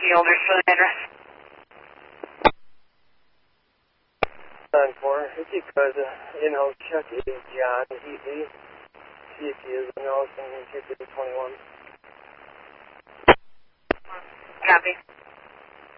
Older address. 9-4. If you could, check John Heatley, see if he is in Nelson, 221.